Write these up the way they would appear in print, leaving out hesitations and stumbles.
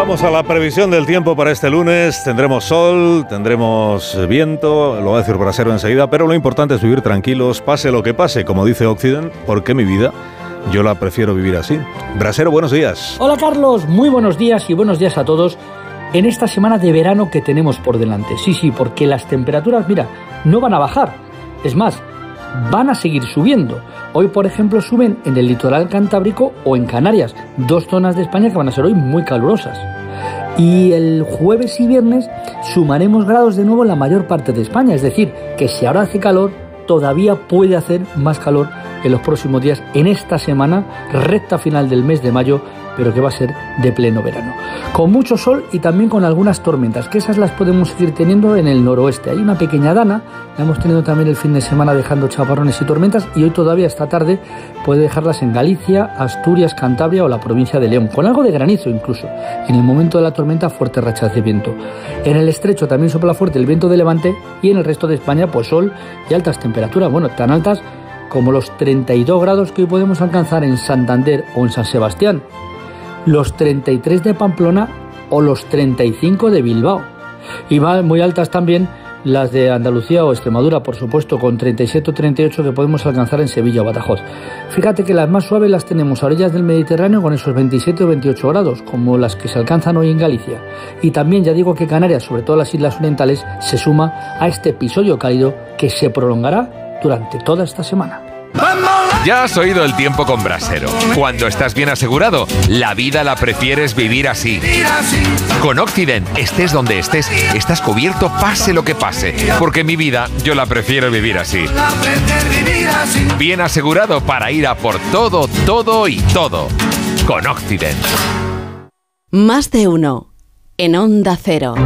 Vamos a la previsión del tiempo para este lunes. Tendremos sol, tendremos viento, lo va a decir Brasero enseguida, pero lo importante es vivir tranquilos, pase lo que pase, como dice Occident, porque mi vida yo la prefiero vivir así. Brasero, buenos días. Hola Carlos, muy buenos días y buenos días a todos en esta semana de verano que tenemos por delante. Sí, porque las temperaturas, mira, no van a bajar, es más, van a seguir subiendo. Hoy, por ejemplo, suben en el litoral cantábrico o en Canarias, dos zonas de España que van a ser hoy muy calurosas. Y el jueves y viernes sumaremos grados de nuevo en la mayor parte de España, es decir, que si ahora hace calor, todavía puede hacer más calor en los próximos días, en esta semana, recta final del mes de mayo, pero que va a ser de pleno verano. Con mucho sol y también con algunas tormentas, que esas las podemos seguir teniendo en el noroeste. Hay una pequeña dana, la hemos tenido también el fin de semana dejando chaparrones y tormentas, y hoy todavía esta tarde puede dejarlas en Galicia, Asturias, Cantabria o la provincia de León, con algo de granizo incluso. En el momento de la tormenta, fuertes rachas de viento. En el estrecho también sopla fuerte el viento de levante y en el resto de España, pues sol y altas temperaturas, bueno, tan altas como los 32 grados que hoy podemos alcanzar en Santander o en San Sebastián, los 33 de Pamplona o los 35 de Bilbao. Y muy altas también las de Andalucía o Extremadura, por supuesto, con 37 o 38 que podemos alcanzar en Sevilla o Badajoz. Fíjate que las más suaves las tenemos a orillas del Mediterráneo con esos 27 o 28 grados, como las que se alcanzan hoy en Galicia. Y también ya digo que Canarias, sobre todo las islas orientales, se suma a este episodio cálido que se prolongará durante toda esta semana. Ya has oído el tiempo con Brasero. Cuando estás bien asegurado, la vida la prefieres vivir así. Con Occident, estés donde estés, estás cubierto pase lo que pase. Porque mi vida, yo la prefiero vivir así. Bien asegurado para ir a por todo, todo y todo. Con Occident. Más de uno. En Onda Cero.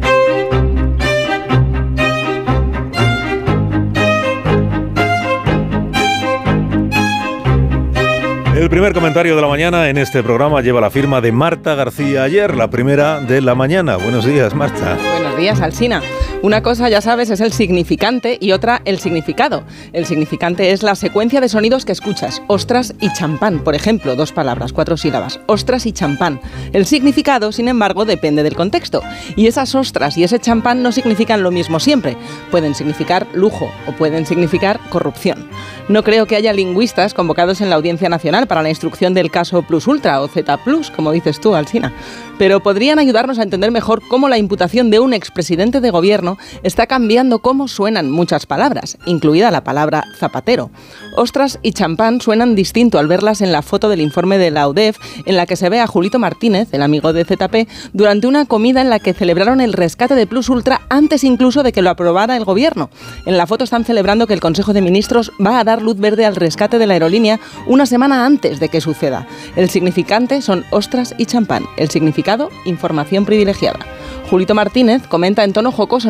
El primer comentario de la mañana en este programa lleva la firma de Marta García Ayer, la primera de la mañana. Buenos días, Marta. Buenos días, Alsina. Una cosa, ya sabes, es el significante y otra el significado. El significante es la secuencia de sonidos que escuchas. Ostras y champán, por ejemplo, 2 palabras, 4 sílabas. Ostras y champán. El significado, sin embargo, depende del contexto. Y esas ostras y ese champán no significan lo mismo siempre. Pueden significar lujo o pueden significar corrupción. No creo que haya lingüistas convocados en la Audiencia Nacional para la instrucción del caso Plus Ultra o Z Plus, como dices tú, Alsina. Pero podrían ayudarnos a entender mejor cómo la imputación de un expresidente de gobierno está cambiando cómo suenan muchas palabras, incluida la palabra zapatero. Ostras y champán suenan distinto al verlas en la foto del informe de la UDEF, en la que se ve a Julito Martínez, el amigo de ZP, durante una comida en la que celebraron el rescate de Plus Ultra antes incluso de que lo aprobara el gobierno. En la foto están celebrando que el Consejo de Ministros va a dar luz verde al rescate de la aerolínea una semana antes de que suceda. El significante son ostras y champán. El significado, información privilegiada. Julito Martínez comenta en tono jocoso